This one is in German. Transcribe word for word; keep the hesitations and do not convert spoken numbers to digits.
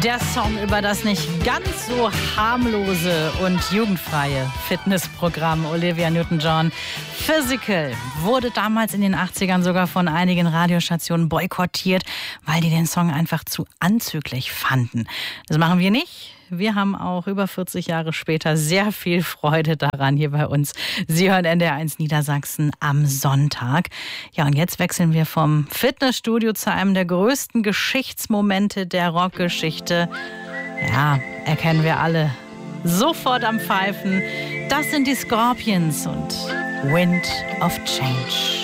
Der Song über das nicht ganz so harmlose und jugendfreie Fitnessprogramm Olivia Newton-John. Physical wurde damals in den achtzigern sogar von einigen Radiostationen boykottiert, weil die den Song einfach zu anzüglich fanden. Das machen wir nicht. Wir haben auch über vierzig Jahre später sehr viel Freude daran hier bei uns. Sie hören N D R eins Niedersachsen am Sonntag. Ja, und jetzt wechseln wir vom Fitnessstudio zu einem der größten Geschichtsmomente der Rockgeschichte. Ja, erkennen wir alle sofort am Pfeifen. Das sind die Scorpions und Wind of Change.